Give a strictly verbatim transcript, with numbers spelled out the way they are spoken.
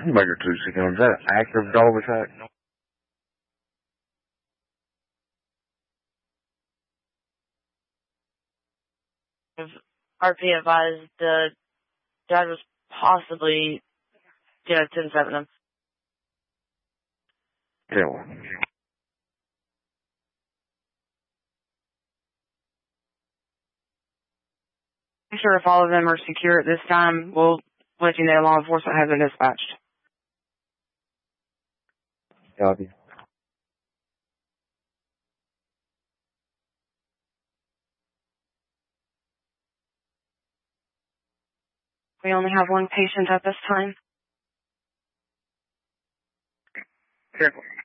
Major two sixty-one, is that an active dog attack? R P advised the dad was possibly, you know, ten seven them. ten one. Make sure if all of them are secure at this time, we'll let you know law enforcement has been dispatched. Copy. We only have one patient at this time. Careful.